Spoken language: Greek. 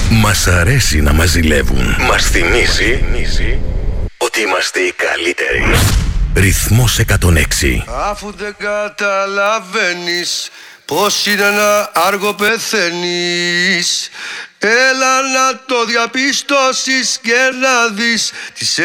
Μας αρέσει να μας ζηλεύουν. Μας θυμίζει ότι είμαστε οι καλύτεροι. Ρυθμός 106. Αφού δεν καταλαβαίνεις πως είναι να άργο πεθαίνεις, έλα να το διαπιστώσεις και να δεις τις